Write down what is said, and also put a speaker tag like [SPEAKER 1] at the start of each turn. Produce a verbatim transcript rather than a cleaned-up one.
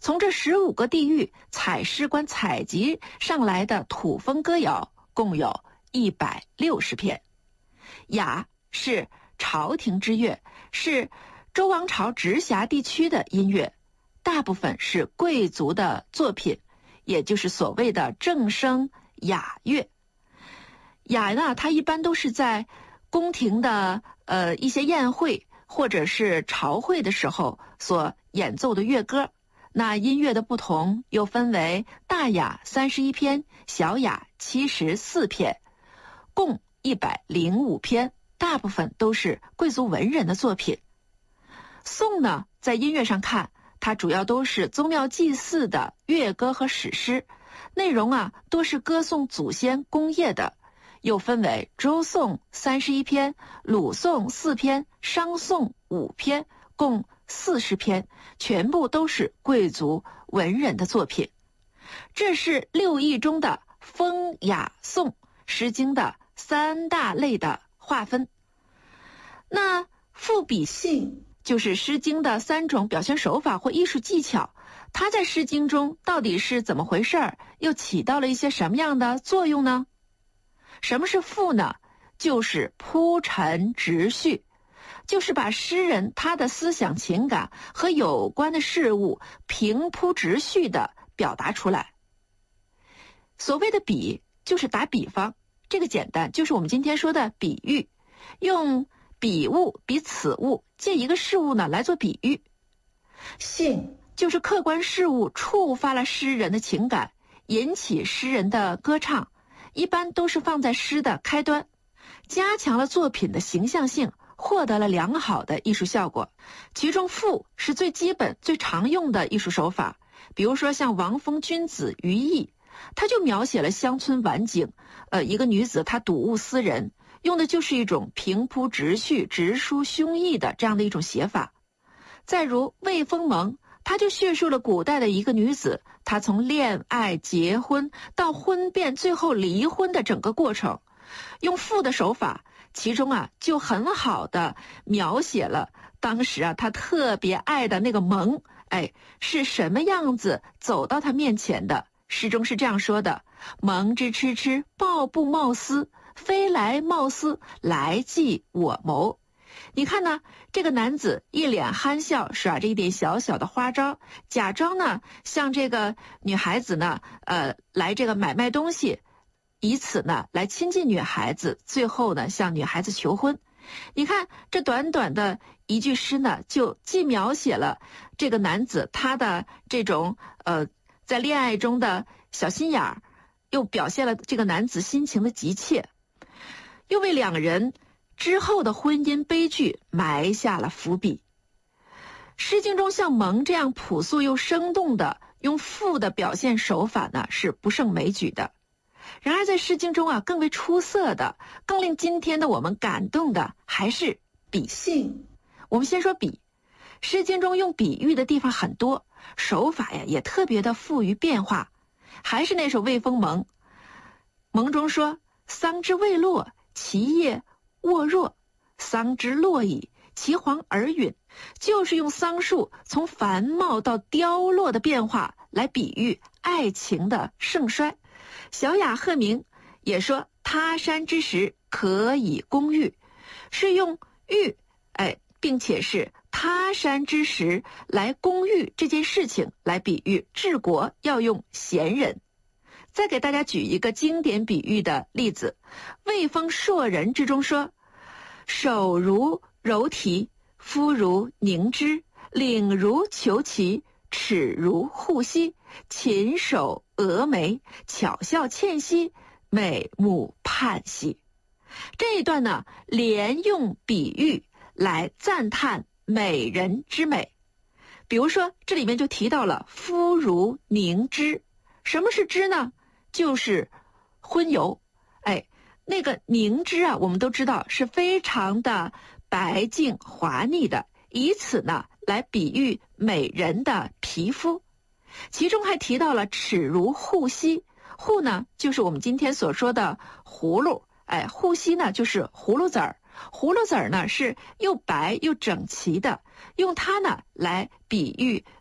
[SPEAKER 1] 从这十五个地域采诗官采集上来的土风歌谣共有一百六十篇。雅是朝廷之乐，是周王朝直辖地区的音乐，大部分是贵族的作品，也就是所谓的正声雅乐。雅呢，它一般都是在宫廷的呃一些宴会或者是朝会的时候所演奏的乐歌。那音乐的不同又分为大雅三十一篇，小雅七十四篇，共一百零五篇，大部分都是贵族文人的作品。颂呢，在音乐上看，它主要都是宗庙祭祀的乐歌和史诗，内容啊多是歌颂祖先功业的，又分为周颂三十一篇，鲁颂四篇，商颂五篇，共四十篇，全部都是贵族文人的作品。这是六艺中的风雅颂，诗经的三大类的划分。那赋比兴就是诗经的三种表现手法或艺术技巧，它在诗经中到底是怎么回事，又起到了一些什么样的作用呢？什么是赋呢？就是铺陈直叙，就是把诗人他的思想情感和有关的事物平铺直叙地表达出来。所谓的比就是打比方，这个简单，就是我们今天说的比喻，用彼物比此物，借一个事物呢来做比喻。兴就是客观事物触发了诗人的情感，引起诗人的歌唱，一般都是放在诗的开端，加强了作品的形象性，获得了良好的艺术效果。其中赋是最基本最常用的艺术手法，比如说像王封君子于义，他就描写了乡村晚景，呃，一个女子她睹物思人，用的就是一种平铺直叙、直抒胸臆的这样的一种写法。再如魏风蒙，他就叙述了古代的一个女子，她从恋爱、结婚到婚变，最后离婚的整个过程，用赋的手法，其中啊就很好的描写了当时啊她特别爱的那个蒙，哎，是什么样子走到她面前的。诗中是这样说的：蒙之痴痴，抱布冒丝，飞来冒丝，来计我谋。你看呢，这个男子一脸憨笑，耍着一点小小的花招，假装呢像这个女孩子呢呃来这个买卖东西，以此呢来亲近女孩子，最后呢向女孩子求婚。你看这短短的一句诗呢，就既描写了这个男子他的这种呃在恋爱中的小心眼儿，又表现了这个男子心情的急切，又为两人之后的婚姻悲剧埋下了伏笔。诗经中像蒙这样朴素又生动的用赋的表现手法呢，是不胜枚举的。然而在诗经中啊，更为出色的，更令今天的我们感动的，还是比兴。我们先说比，诗经中用比喻的地方很多，手法呀也特别的富于变化。还是那首魏风蒙，蒙中说：桑之未落，其叶沃若，桑之落矣，其黄而陨，就是用桑树从繁茂到凋落的变化来比喻爱情的盛衰。小雅鹤鸣也说：他山之石，可以攻玉，是用玉，哎，并且是他山之石来攻玉这件事情来比喻治国要用贤人。再给大家举一个经典比喻的例子，魏风硕人之中说：手如柔荑，肤如凝脂，领如虬蛴，齿如护膝，禽首蛾眉，巧笑倩兮，美目盼兮。这一段呢，连用比喻来赞叹美人之美。比如说这里面就提到了肤如凝脂，什么是脂呢？就是荤油。哎，那个凝脂啊，我们都知道是非常的白净滑腻的，以此呢来比喻美人的皮肤。其中还提到了齿如护膝，护呢就是我们今天所说的葫芦，哎，护膝呢就是葫芦籽儿。葫芦籽儿呢是又白又整齐的，用它呢来比喻